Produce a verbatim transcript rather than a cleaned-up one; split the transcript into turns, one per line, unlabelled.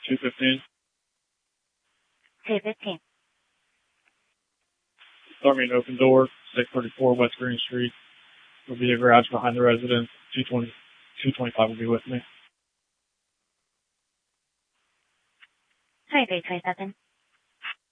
two fifteen.
two fifteen.
Start me an open door, six thirty-four West Green Street. Will be a garage behind the residence. two twenty, two twenty-five will be with me.
twenty-three twenty-seven.